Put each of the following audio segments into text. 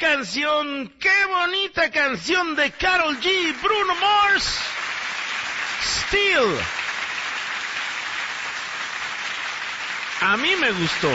qué bonita canción de Karol G, Bruno Mars, Still. A mí me gustó.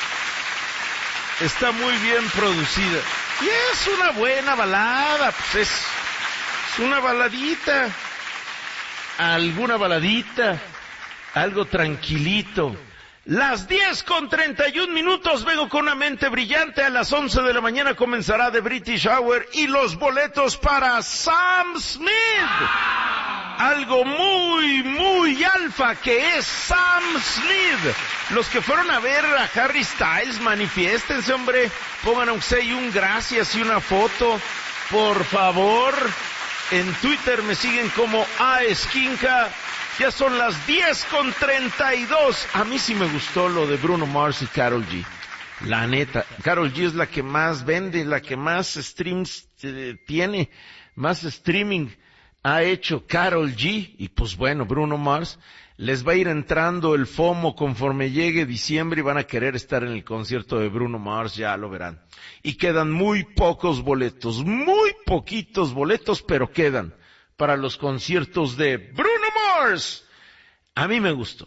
Está muy bien producida. Y es una buena balada, pues es una baladita. Alguna baladita, algo tranquilito. Las 10:31, vengo con una mente brillante. A las 11 de la mañana comenzará The British Hour y los boletos para Sam Smith. Algo muy, muy alfa que es Sam Smith. Los que fueron a ver a Harry Styles, manifiéstense, hombre. Pongan aunque sea un gracias y una foto, por favor. En Twitter me siguen como @Esquinca. Ya son las 10:32. A mí sí me gustó lo de Bruno Mars y Karol G. La neta, Karol G es la que más vende, la que más streams tiene, más streaming ha hecho Karol G. Y pues bueno, Bruno Mars, les va a ir entrando el FOMO conforme llegue diciembre y van a querer estar en el concierto de Bruno Mars, ya lo verán. Y quedan muy pocos boletos, muy poquitos boletos, pero quedan para los conciertos de Bruno Mars. A mí me gustó.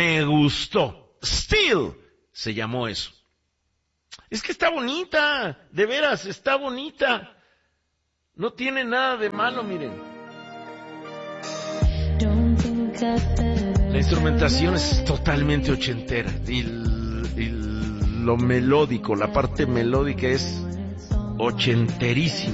Still se llamó eso. Es que está bonita, de veras, está bonita. No tiene nada de malo, miren. La instrumentación es totalmente ochentera. Y lo melódico, la parte melódica es ochenterísima.